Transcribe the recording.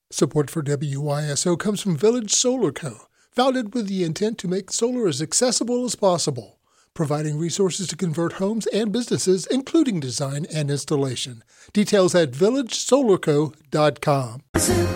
Support for WYSO comes from Village Solar Co., founded with the intent to make solar as accessible as possible, providing resources to convert homes and businesses, including design and installation. Details at villagesolarco.com.